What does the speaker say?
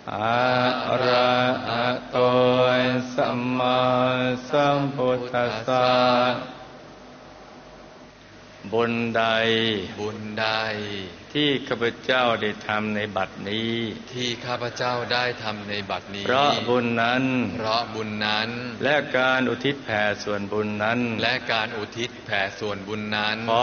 อะระหะโตสัมมาสัมพุทธัสสะบุญใดที่ข้าพเจ้าได้ทำในบัดนี้เพราะบุญนั้นและการอุทิศแผ่ส่วนบุญนั้นขอ